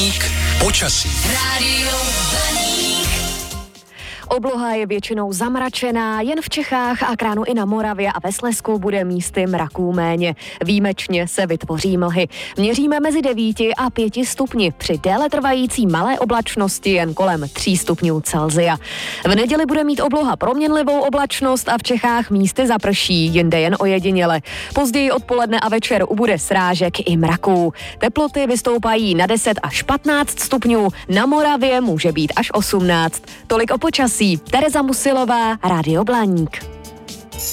Blaník počasí. Rádio Blaník. Obloha je většinou zamračená, jen v Čechách a kránu i na Moravě a ve Slezsku bude místy mraků méně. Výjimečně se vytvoří mlhy. Měříme mezi 9 a 5 stupni, při déle trvající malé oblačnosti jen kolem 3 stupňů Celsia. V neděli bude mít obloha proměnlivou oblačnost a v Čechách místy zaprší, jinde jen ojediněle. Později odpoledne a večer ubude srážek i mraků. Teploty vystoupají na 10 až 15 stupňů, na Moravě může být až 18. Tolik o počasí. Tereza Musilová, Rádio Blaník.